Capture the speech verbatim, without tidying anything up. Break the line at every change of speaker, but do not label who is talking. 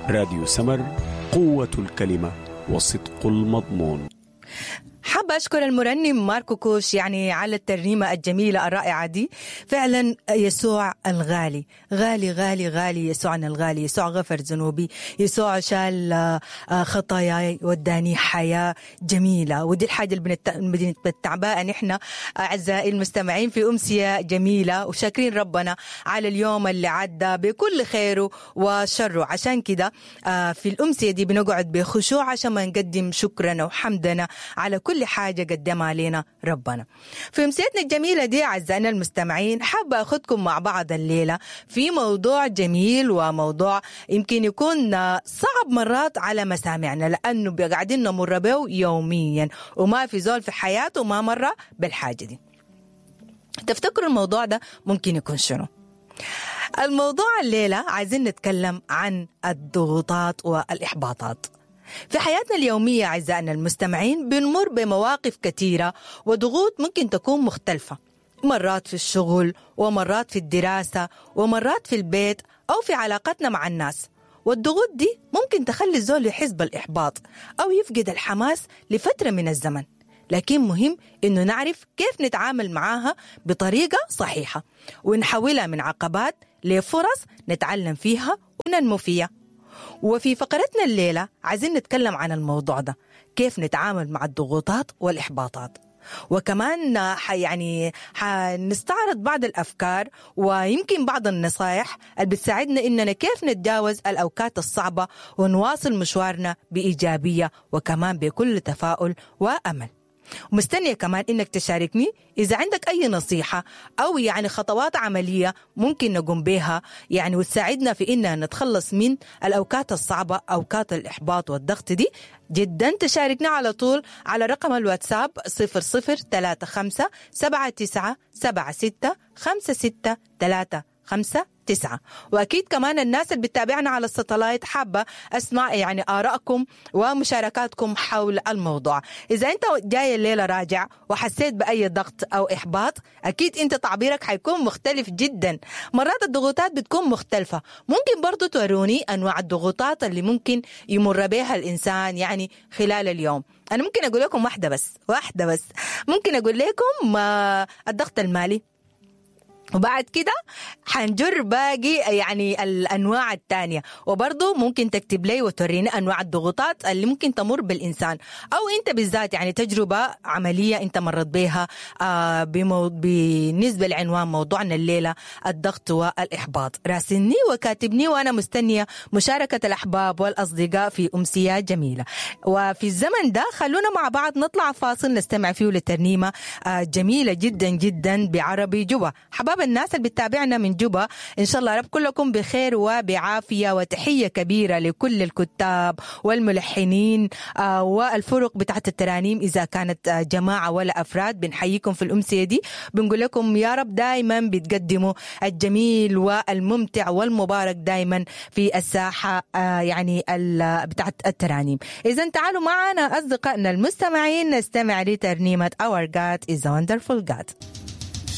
راديو سمر، قوة الكلمة وصدق المضمون.
حابة أشكر المرنم ماركو كوش يعني على الترنيمة الجميلة الرائعة دي. فعلا يسوع الغالي غالي غالي غالي، يسوعنا الغالي. يسوع غفر ذنوبي، يسوع شال خطاياي وداني حياة جميلة. ودي الحاجة اللي بنتعبها نحن أعزائي المستمعين في أمسية جميلة، وشاكرين ربنا على اليوم اللي عدى بكل خيره وشره. عشان كده في الأمسية دي بنقعد بخشوع عشان ما نقدم شكرنا وحمدنا على كل كل حاجة قدمها لنا ربنا. في أمسيتنا الجميلة دي أعزائنا المستمعين، حابة أخذكم مع بعض الليلة في موضوع جميل، وموضوع يمكن يكون صعب مرات على مسامعنا لأنه قاعدين نمر به يوميا، وما في زول في حياته ما مر بالحاجة دي. تفتكروا الموضوع ده ممكن يكون شنو؟ الموضوع الليلة عايزين نتكلم عن الضغوطات والإحباطات. في حياتنا اليومية أعزائنا المستمعين بنمر بمواقف كثيرة وضغوط ممكن تكون مختلفة، مرات في الشغل، ومرات في الدراسة، ومرات في البيت، أو في علاقتنا مع الناس. والضغوط دي ممكن تخلي الزول يحس بالإحباط أو يفقد الحماس لفترة من الزمن. لكن مهم إنه نعرف كيف نتعامل معاها بطريقة صحيحة، ونحولها من عقبات لفرص نتعلم فيها وننمو فيها. وفي فقرتنا الليلة عايزين نتكلم عن الموضوع ده، كيف نتعامل مع الضغوطات والإحباطات. وكمان يعني حنستعرض بعض الأفكار ويمكن بعض النصائح اللي بتساعدنا إننا كيف نتجاوز الأوقات الصعبة ونواصل مشوارنا بإيجابية وكمان بكل تفاؤل وأمل. ومستنية كمان إنك تشاركني إذا عندك أي نصيحة أو يعني خطوات عملية ممكن نقوم بها يعني وتساعدنا في إننا نتخلص من الأوقات الصعبة، أوقات الإحباط والضغط دي. جدا تشاركنا على طول على رقم الواتساب صفر صفر ثلاثة خمسة سبعة تسعة سبعة ستة خمسة ستة ثلاثة خمسة تسعة. وأكيد كمان الناس اللي بتتابعنا على الساتلايت حابة أسمع يعني آرائكم ومشاركاتكم حول الموضوع. إذا أنت جاي الليلة راجع وحسيت بأي ضغط أو إحباط، أكيد أنت تعبيرك حيكون مختلف جدا. مرات الضغوطات بتكون مختلفة. ممكن برضو توروني أنواع الضغوطات اللي ممكن يمر بها الإنسان يعني خلال اليوم. أنا ممكن أقول لكم واحدة بس واحدة بس ممكن أقول لكم الضغط المالي، وبعد كده حنجر باقي يعني الأنواع التانية. وبرضو ممكن تكتب لي وتوريني أنواع الضغوطات اللي ممكن تمر بالإنسان، أو أنت بالذات يعني تجربة عملية أنت مرت بها آه بمو... بالنسبة لعنوان موضوعنا الليلة الضغط والإحباط. راسلني وكاتبني، وأنا مستنية مشاركة الأحباب والأصدقاء في أمسية جميلة. وفي الزمن ده خلونا مع بعض نطلع فاصل نستمع فيه لترنيمة آه جميلة جدا جدا بعربي جوبا. حباب الناس اللي بتتابعنا من جوبا إن شاء الله رب كلكم بخير وبعافية، وتحية كبيرة لكل الكتاب والملحنين آه والفرق بتاعت الترانيم إذا كانت آه جماعة ولا أفراد. بنحييكم في الأمسية دي، بنقول لكم يا رب دايما بتقدموا الجميل والممتع والمبارك دايما في الساحة آه يعني بتاعت الترانيم. إذا تعالوا معنا أصدقائنا المستمعين نستمع لترنيمة Our God is a Wonderful God.